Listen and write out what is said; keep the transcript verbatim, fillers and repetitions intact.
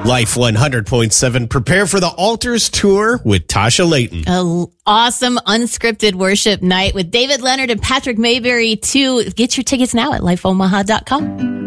Life one hundred point seven. Prepare for the Altars Tour with Tasha Layton. An awesome unscripted worship night with David Leonard and Patrick Mayberry too. Get your tickets now at life omaha dot com.